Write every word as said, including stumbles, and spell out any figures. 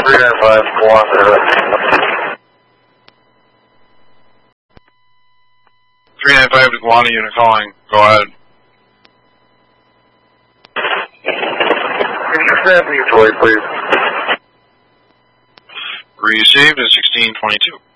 three nine five, Guana. three nine five to Guana unit calling. Go ahead. Snap your toy, please. Received at sixteen twenty-two.